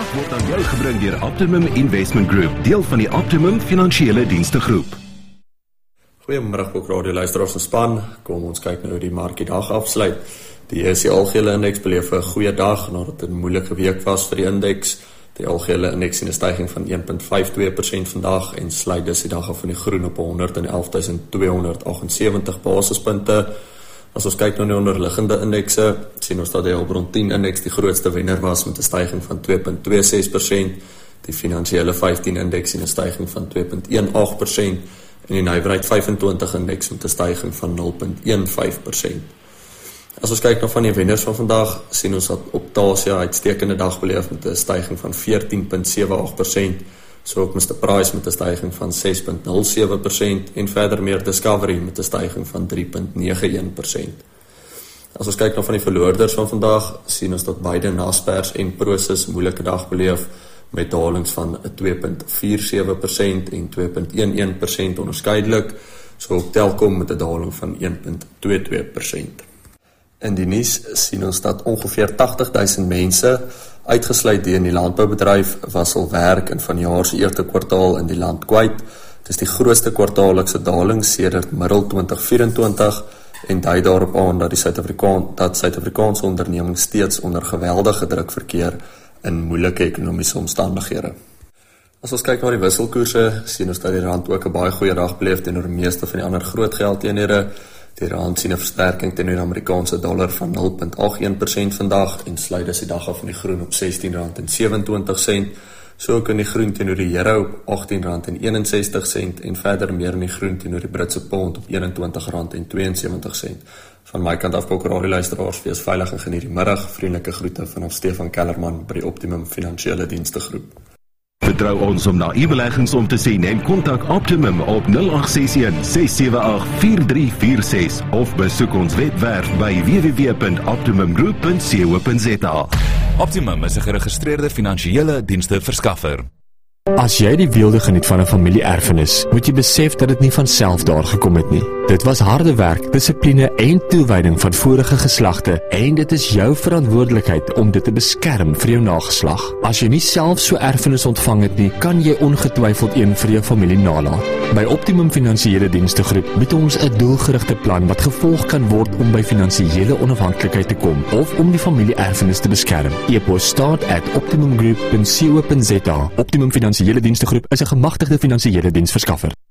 word aan jou gebring deur Optimum Investment Group, deel van die Optimum Finansiële Dienste Groep. Goeiemôre ook radio luisteraars en span. Kom ons kyk nou hoe die mark die dag afsluit. Die JSE algehele indeks beleef 'n goeie dag nadat dit 'n moeilike week was vir die indeks. Die algehele indeks sien 'n styging van 1.52% vandag en sluit dus die dag af in die groen op 111.278 basispunte. As ons kyk na die onderliggende indekse, sien ons dat die Hulbron 10 indeks die grootste wenner was met 'n styging van 2.26%. Die finansiële 15 indeks sien 'n styging van 2.18% en die nywerheid 25 indeks met 'n styging van 0.15%. As ons kyk na van die wenners van vandag, sien ons dat Optasia uitstekende dag beleef met 'n styging van 14.78%, so ook Mr Price met 'n styging van 6.07% en verder meer Discovery met 'n styging van 3.91%. As ons kyk na van die verloorders van vandag, sien ons dat beide Naspers en Prosus moeilike dag beleef met dalings van 2.47% en 2.11% onderskeidelik, so ook Telkom met 'n daling van 1.22%. In die nuus sien ons dat ongeveer 80.000 mense, uitgesluit die in die landboubedryf, was al werk in vanjaar se eerste kwartaal in die land kwyt. Dit is die grootste kwartaallikse daling sedert middel 2024 en dui daarop aan dat Suid-Afrikaanse ondernemings steeds onder geweldige druk verkeer in moeilike ekonomiese omstandighede. As ons kyk na die wisselkoerse, sien ons dat die rand ook 'n baie goeie dag beleef teenoor die meeste van die ander groot geldeenhede. Die rand sien 'n versterking teenoor die Amerikaanse dollar van 0.81% vandag en sluit dus die dag af in die groen op R16.27, so ook in die groen teenoor die euro op R18.61 en verder meer in die groen teenoor die Britse pond op R21.72. Van my kant af ook radio luisteraars, wees veilig en geniet die middag. Vriendelike groete vanaf Stefan Kellerman by die Optimum Finansiële Dienste Groep. Vertrou ons om na u beleggings om te sien en kontak Optimum op 0861 678 4346 of besoek ons webwerf by www.optimumgroup.co.za. Optimum is 'n geregistreerde finansiële dienste verskaffer. As jy die weelde geniet van 'n familie-erfenis, moet jy besef dat dit nie van self daar gekom het nie. Dit was harde werk, dissipline en toewyding van vorige geslagte en dit is jou verantwoordelikheid om dit te beskerm vir jou nageslag. As jy nie self so erfenis ontvang het nie, kan jy ongetwyfeld een vir jou familie nalaat. By Optimum Finansiële Dienste Groep bied ons 'n doelgerigte plan wat gevolg kan word om by finansiële onafhanklikheid te kom of om die familie-erfenis te beskerm. E-pos start@optimumgroup.co.za. Optimum Finansiële Dienste Groep is 'n gemagtigde finansiële diensverskaffer.